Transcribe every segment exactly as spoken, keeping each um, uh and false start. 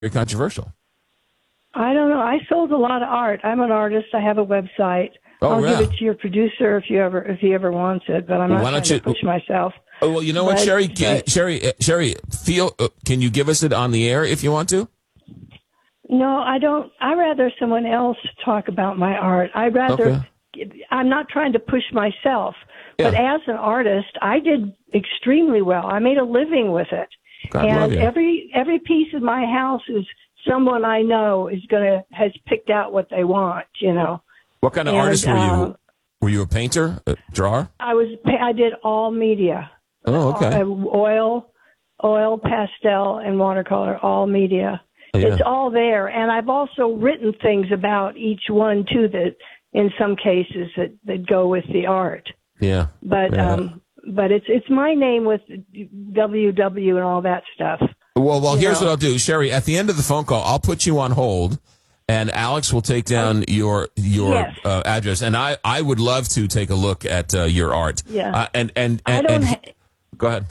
very controversial. I don't know. I sold a lot of art. I'm an artist. I have a website. Oh, I'll yeah. give it to your producer if you ever if he ever wants it, but I'm not Why trying don't to you- push myself. Oh, well, you know what, But- Sherry? Can, but- Sherry, uh, Sherry, feel, uh, can you give us it on the air if you want to? No, I don't. I rather someone else talk about my art. I'd rather. I'm not trying to push myself, but Yeah. as an artist, I did extremely well. I made a living with it, God love and you. every every piece of my house is someone I know is gonna has picked out what they want. You know, What kind of And, artist were you? uh, Were you a painter, a drawer? I was I did all media, Oh, okay. uh, oil, oil, pastel, and watercolor, all media. Yeah. It's all there, and I've also written things about each one too. That in some cases that, that go with the art. Yeah. But Yeah. um, but it's it's my name with W W and all that stuff. Well, well, you here's know. what I'll do, Sherry. At the end of the phone call, I'll put you on hold, and Alex will take down your your Yes. uh, address, and I, I would love to take a look at uh, your art. Yeah. Uh, and and I and, don't and ha- go ahead.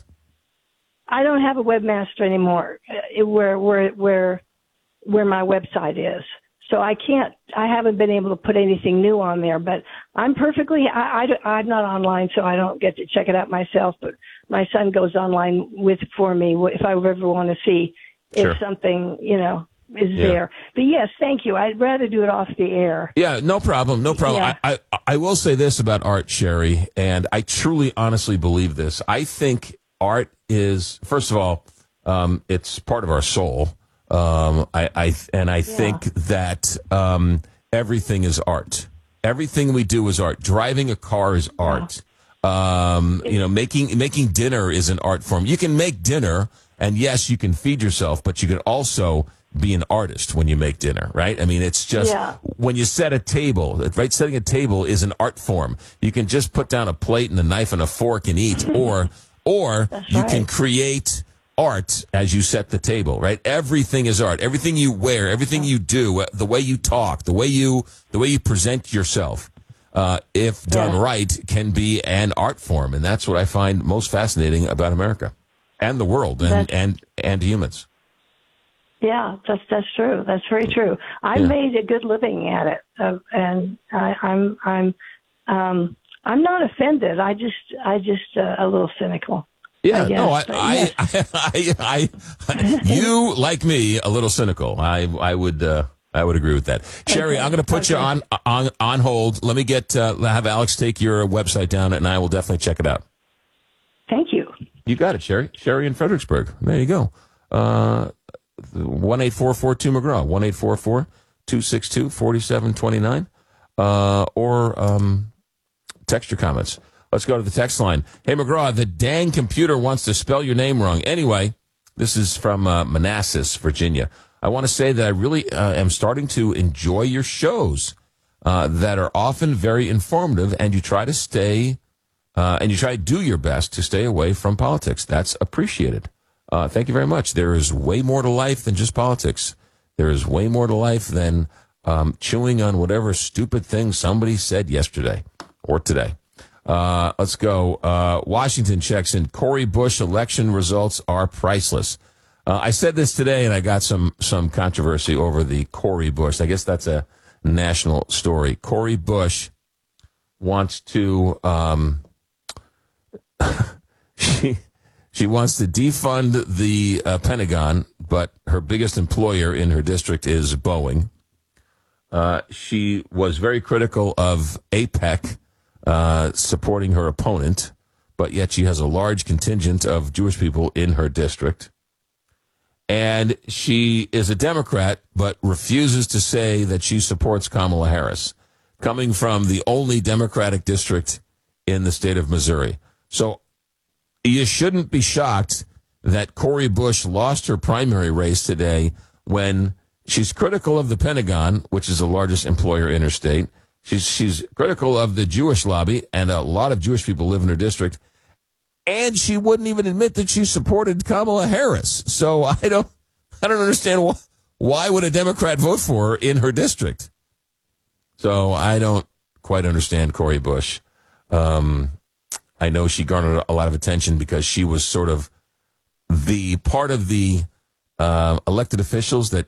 I don't have a webmaster anymore. uh, it- Where where where where my website is. So I can't, I haven't been able to put anything new on there, but I'm perfectly, I, I, I'm not online, so I don't get to check it out myself, but my son goes online with, for me if I ever want to see Sure. if something, you know, is Yeah. there. But yes, thank you. I'd rather do it off the air. Yeah, no problem, no problem. Yeah. I, I I will say this about art, Sherry, and I truly, honestly believe this. I think art is, first of all, um, it's part of our soul. Um, I, I and I think that um, everything is art. Everything we do is art. Driving a car is art. Um, you know, making making dinner is an art form. You can make dinner, and yes, you can feed yourself, but you can also be an artist when you make dinner, right? I mean, it's just Yeah. when you set a table, right? Setting a table is an art form. You can just put down a plate and a knife and a fork and eat, or or you can right. create art as you set the table, right? Everything is art. Everything you wear, everything you do, the way you talk, the way you the way you present yourself, uh, if done Yeah. right, can be an art form, and that's what I find most fascinating about America and the world and That's- and and humans. Yeah, that's that's true. That's very true. I Yeah. made a good living at it, uh, and I, I'm I'm um, I'm not offended. I just I just uh, a little cynical. Yeah, I guess, no, I, but I, yes. I, I, I, you like me a little cynical. I, I would, uh, I would agree with that. Sherry, Okay, I'm going to put you okay. on, on, on hold. Let me get, uh, have Alex take your website down, and I will definitely check it out. Thank you. You got it, Sherry. Sherry in Fredericksburg. There you go. Uh, one eight four four two McGraw. One eight four four two six two four seven two nine. Uh, or um, text your comments. Let's go to the text line. Hey, McGraw, the dang computer wants to spell your name wrong. Anyway, this is from uh, Manassas, Virginia. I want to say that I really uh, am starting to enjoy your shows uh, that are often very informative, and you try to stay, uh, and you try to do your best to stay away from politics. That's appreciated. Uh, thank you very much. There is way more to life than just politics. There is way more to life than um, chewing on whatever stupid thing somebody said yesterday or today. Uh, let's go. Uh, Washington checks in. Cori Bush election results are priceless. Uh, I said this today, and I got some some controversy over the Cori Bush. I guess that's a national story. Cori Bush wants to um, she she wants to defund the uh, Pentagon, but her biggest employer in her district is Boeing. Uh, she was very critical of AIPAC. Uh, supporting her opponent, but yet she has a large contingent of Jewish people in her district. And she is a Democrat, but refuses to say that she supports Kamala Harris, coming from the only Democratic district in the state of Missouri. So you shouldn't be shocked that Cori Bush lost her primary race today when she's critical of the Pentagon, which is the largest employer in her state. She's she's critical of the Jewish lobby, and a lot of Jewish people live in her district. And she wouldn't even admit that she supported Kamala Harris. So I don't I don't understand why why would a Democrat vote for her in her district. So I don't quite understand Cori Bush. Um, I know she garnered a lot of attention because she was sort of the part of the uh, elected officials that